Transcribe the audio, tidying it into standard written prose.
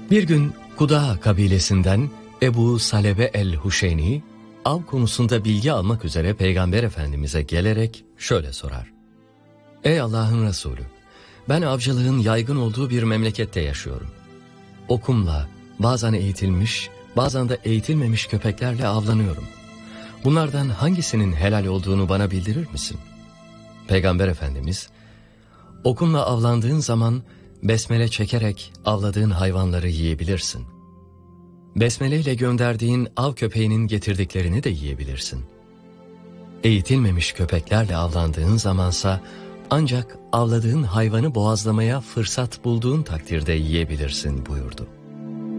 Bir gün Kudaa kabilesinden Ebu Salebe el-Huşeyni, av konusunda bilgi almak üzere Peygamber Efendimiz'e gelerek şöyle sorar. Ey Allah'ın Resulü, ben avcılığın yaygın olduğu bir memlekette yaşıyorum. Okumla, bazen eğitilmiş, bazen de eğitilmemiş köpeklerle avlanıyorum. Bunlardan hangisinin helal olduğunu bana bildirir misin? Peygamber Efendimiz, okunla avlandığın zaman besmele çekerek avladığın hayvanları yiyebilirsin. Besmele ile gönderdiğin av köpeğinin getirdiklerini de yiyebilirsin. Eğitilmemiş köpeklerle avlandığın zamansa ancak avladığın hayvanı boğazlamaya fırsat bulduğun takdirde yiyebilirsin buyurdu.